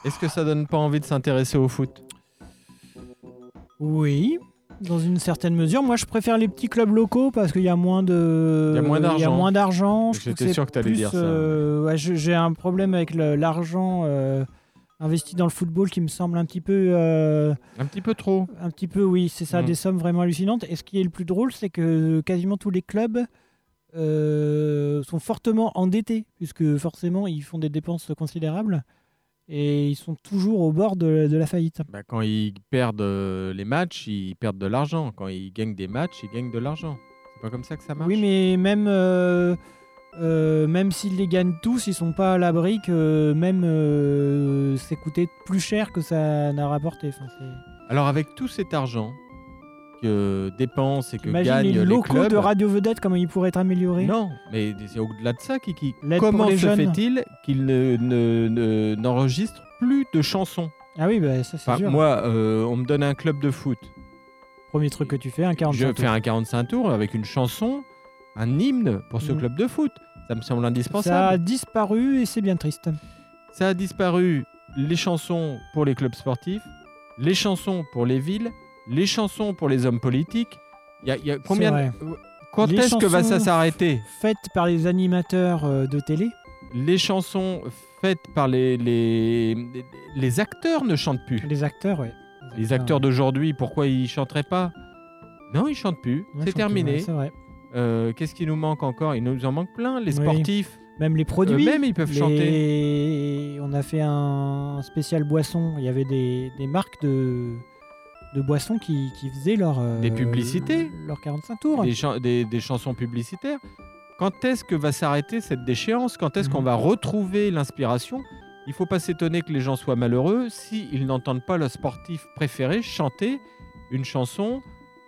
Est-ce que ça donne pas envie de s'intéresser au foot ? Oui, dans une certaine mesure. Moi, je préfère les petits clubs locaux parce qu'il y a moins de... Il y a moins d'argent. Il y a moins d'argent. Je trouve J'étais que c'est sûr que t'allais plus, dire ça. ouais, j'ai un problème avec l'argent investi dans le football qui me semble un petit peu... Un petit peu trop. Un petit peu, oui, c'est ça, des sommes vraiment hallucinantes. Et ce qui est le plus drôle, c'est que quasiment tous les clubs sont fortement endettés, puisque forcément, ils font des dépenses considérables. Et ils sont toujours au bord de la faillite. Bah, quand ils perdent les matchs, ils perdent de l'argent. Quand ils gagnent des matchs, ils gagnent de l'argent. C'est pas comme ça que ça marche ? Oui, mais même s'ils les gagnent tous, ils sont pas à l'abri que même c'est coûté plus cher que ça n'a rapporté. Enfin, alors avec tout cet argent que dépensent et que imagine gagnent les locaux clubs, de Radio Vedette, comment ils pourraient être améliorés ? Non, mais c'est au-delà de ça, Kiki. L'aide pour Comment les se jeunes. fait-il qu'ils n'enregistrent plus de chansons ? Ah oui, bah, ça c'est sûr. Moi, on me donne un club de foot. Premier truc que tu fais, un 45 tours. Je fais un 45 tours avec une chanson, un hymne pour ce club de foot. Ça me semble indispensable. Ça a disparu et c'est bien triste. Ça a disparu, les chansons pour les clubs sportifs, les chansons pour les villes, les chansons pour les hommes politiques. Il y a combien Quand les est-ce que va ça chansons s'arrêter ? Faites par les animateurs de télé. Les chansons faites par les acteurs ne chantent plus. Les acteurs, ouais. Les acteurs d'aujourd'hui, pourquoi ils chanteraient pas ? Non, ils chantent plus. Ouais, c'est terminé. Ouais, c'est vrai. Qu'est-ce qui nous manque encore ? Il nous en manque plein. Les sportifs. Même les produits. Même ils peuvent chanter. On a fait un spécial boisson. Il y avait des marques de boissons qui faisaient des publicités. Leurs 45 tours. Des chansons publicitaires. Quand est-ce que va s'arrêter cette déchéance ? Quand est-ce qu'on va retrouver l'inspiration ? Il ne faut pas s'étonner que les gens soient malheureux s'ils n'entendent pas leur sportif préféré chanter une chanson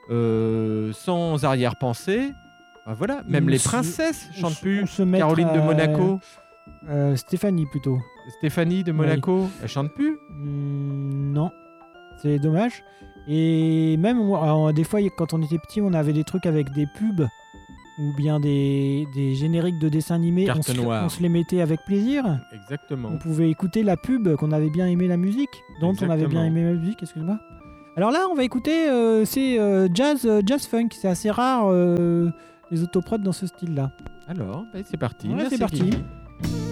sans arrière-pensée. Ben voilà, même les princesses ne chantent plus. Caroline de Monaco. Stéphanie plutôt. Stéphanie de Monaco, elle chante plus ? Non, c'est dommage. Et même, alors, des fois, quand on était petit, on avait des trucs avec des pubs ou bien des génériques de dessins animés. On se les mettait avec plaisir. Exactement. On pouvait écouter la pub, qu'on avait bien aimé la musique, dont on avait bien aimé la musique, excuse-moi. Alors là, on va écouter, c'est jazz funk, c'est assez rare les autoprods dans ce style-là. Alors, c'est parti. Ouais, c'est parti.